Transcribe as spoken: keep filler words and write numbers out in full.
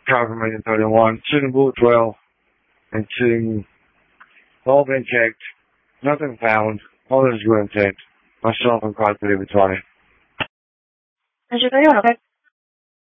Cobra Million thirty-one. Shooting boots well. And shooting all been checked. Nothing found. All is good intent. Myself and quite pretty retarded. Angelo thirty-one, okay.